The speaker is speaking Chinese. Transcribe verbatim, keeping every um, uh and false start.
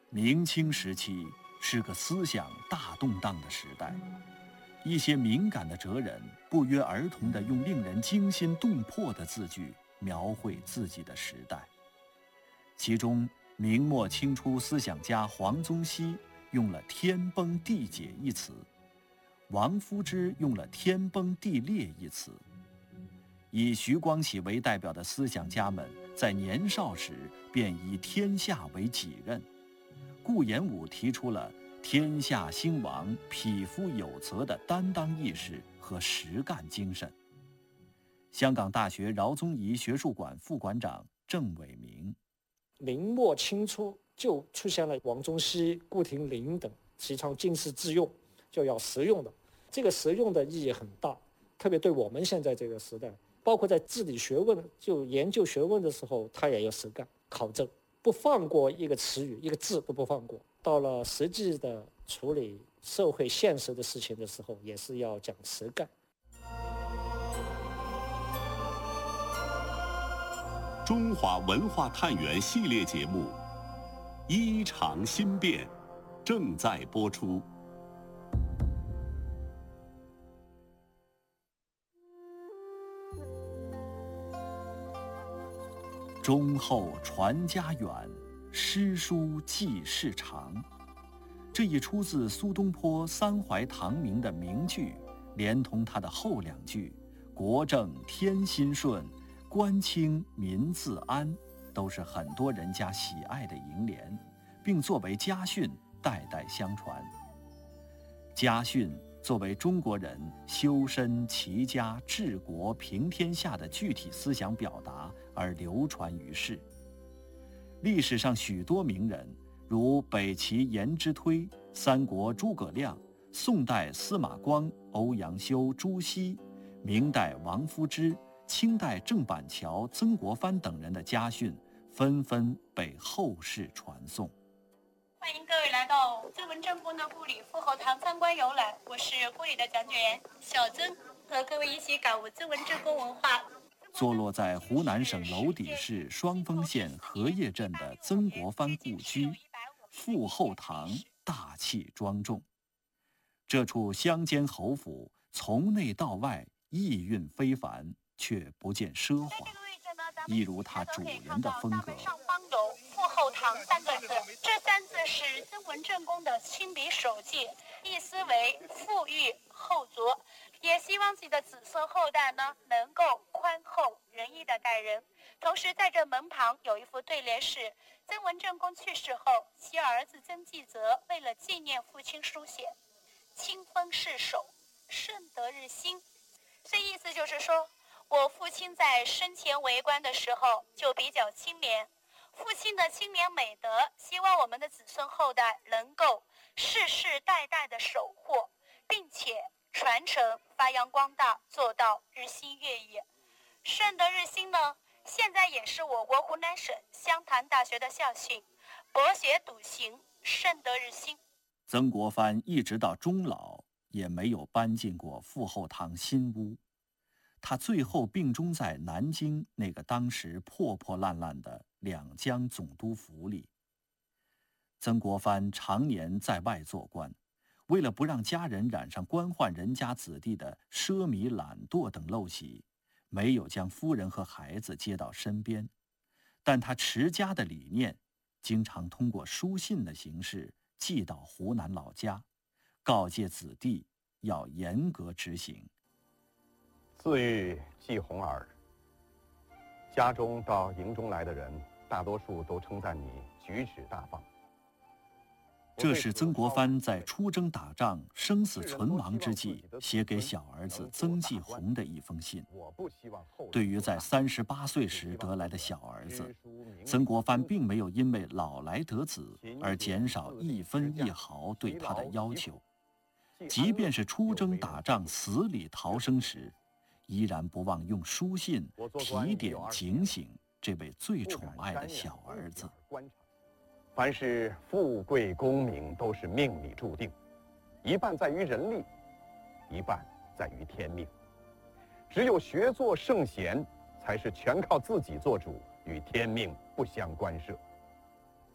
明清时期是个思想大动荡的时代，一些敏感的哲人不约而同地用令人惊心动魄的字句描绘自己的时代。其中，明末清初思想家黄宗羲用了天崩地解一词，王夫之用了天崩地裂一词。以徐光启为代表的思想家们在年少时便以天下为己任。顾炎武提出了天下兴亡，匹夫有责的担当意识和实干精神。香港大学饶宗颐学术馆副馆长郑伟明， 明末清初就出现了王宗羲、顾亭林等提倡经世致用，就要实用的。这个实用的意义很大，特别对我们现在这个时代，包括在治理学问、就研究学问的时候，他也要实干考证，不放过一个词语、一个字都不放过。到了实际的处理社会现实的事情的时候，也是要讲实干。 中华文化探源系列节目《衣裳新变》正在播出。 忠厚传家远，诗书继世长。这一出自苏东坡三淮唐明的名句，连同他的后两句“国正天心顺，官清民自安”，都是很多人家喜爱的楹联，并作为家训代代相传。家训作为中国人修身齐家治国平天下的具体思想表达而流传于世。历史上许多名人，如北齐颜之推、三国诸葛亮、宋代司马光、欧阳修、朱熹、明代王夫之、清代郑板桥、曾国藩等人的家训纷纷被后世传颂。 欢迎各位来到曾文正公的故里富后堂参观游览，我是故里的讲解员小曾，和各位一起感悟曾文正公文化。 坐落在湖南省娄底市双峰县荷叶镇的曾国藩故居富后堂大气庄重。这处乡间侯府从内到外意蕴非凡，却不见奢华，一如它主人的风格。 上方有富后堂三个字，这三字是曾文正公的亲笔手记，意思为富裕厚着，也希望自己的子孙后代呢能够宽厚仁义的待人。同时在这门旁有一副对联是：曾文正公去世后，其儿子曾纪泽为了纪念父亲书写，清风世守，顺德日新。这意思就是说，我父亲在生前为官的时候就比较清廉，父亲的清廉美德，希望我们的子孙后代能够世世代代的守护，并且传承发扬光大，做到日新月异。顺德日新呢，现在也是我国湖南省湘潭大学的校训，博学笃行，顺德日新。 曾国藩一直到终老也没有搬进过富后堂新屋，他最后病终在南京那个当时破破烂烂的两江总督府里。曾国藩常年在外做官，为了不让家人染上官宦人家子弟的奢靡懒惰等陋习，没有将夫人和孩子接到身边，但他持家的理念经常通过书信的形式寄到湖南老家，告诫子弟要严格执行。 自喻季红儿，家中到营中来的人，大多数都称赞你举止大方。 这是曾国藩在出征打仗、生死存亡之际写给小儿子曾纪红的一封信。对于在三十八岁时得来的小儿子，曾国藩并没有因为老来得子而减少一分一毫对他的要求，即便是出征打仗死里逃生时，依然不忘用书信提点警醒这位最宠爱的小儿子。 凡是富贵功名都是命里注定，一半在于人力，一半在于天命。只有学做圣贤，才是全靠自己做主，与天命不相干涉。